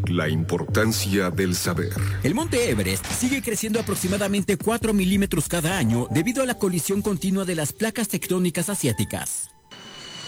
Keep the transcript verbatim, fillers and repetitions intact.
La importancia del saber. El monte Everest sigue creciendo aproximadamente cuatro milímetros cada año debido a la colisión continua de las placas tectónicas asiáticas.